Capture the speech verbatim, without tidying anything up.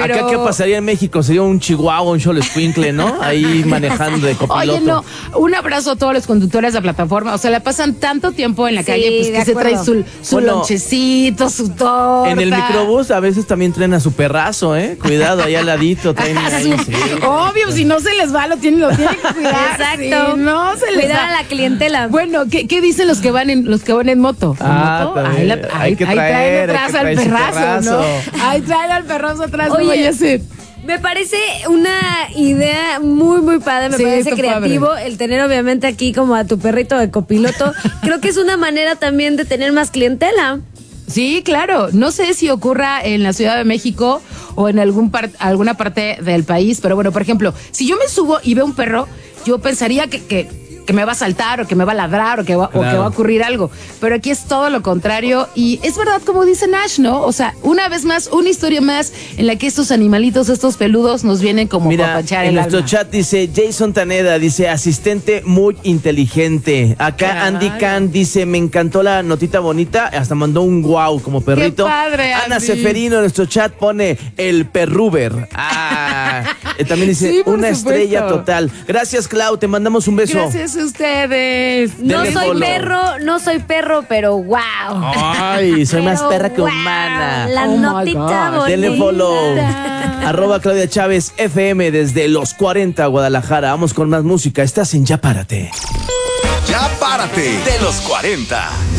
pero... Acá, ¿qué pasaría en México? Sería un chihuahua, un cholescuincle, ¿no? Ahí manejando de copiloto. Oye, no, un abrazo a todos los conductores de plataforma. O sea, la pasan tanto tiempo en la Sí, calle, pues que de se acuerdo. trae su, su Bueno, lonchecito, su torta. En el microbús a veces también traen a su perrazo, ¿eh? Cuidado, ahí al ladito traen Ah, ahí, su- sí. Obvio, si no se les va, lo tienen, lo tienen que cuidar. Exacto. Si no se les Cuidar va. a la clientela. Bueno, ¿qué, qué dicen los que van en los que van en moto? ¿En Ah, moto? también. Ahí, la- Hay ahí- que ahí traer, traen hay atrás que al traer su perrazo, ¿no? perrazo. Ahí traen al perrazo atrás, Oye, no vaya a ser. Me parece una idea muy, muy padre, me Sí, parece está creativo padre. el tener obviamente aquí como a tu perrito de copiloto. Creo que es una manera también de tener más clientela. Sí, claro. No sé si ocurra en la Ciudad de México o en algún par- alguna parte del país, pero bueno, por ejemplo, si yo me subo y veo un perro, yo pensaría que, que, que me va a saltar o que me va a ladrar o que va, o Claro. que va a ocurrir algo. Pero aquí es todo lo contrario y es verdad como dice Nash, ¿no? O sea, una vez más, una historia más en la que estos animalitos, estos peludos nos vienen como a Mira, apapachar en el nuestro alma. chat dice Jason Taneda, dice asistente muy inteligente. Acá Claro. Andy Khan dice, me encantó la notita bonita, hasta mandó un wow como perrito. Qué padre, Ana Andy. Seferino en nuestro chat pone el perruber. Ah, eh, también dice Sí, por una supuesto. estrella total. Gracias, Clau, te mandamos un beso. Gracias a ustedes. No Denle soy follow. perro, no soy perro, pero wow. Ay, soy más Pero perra que wow, humana. La Oh my notita gosh. bonita. Denle follow. Arroba Claudia Chávez F M desde los cuarenta Guadalajara. Vamos con más música. Estás en Ya Párate. Ya párate de los cuarenta.